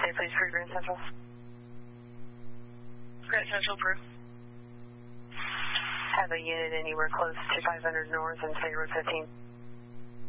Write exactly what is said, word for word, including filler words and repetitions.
say please for Grand Central. Grand Central, approved. Have a unit anywhere close to five hundred north and say Route fifteen.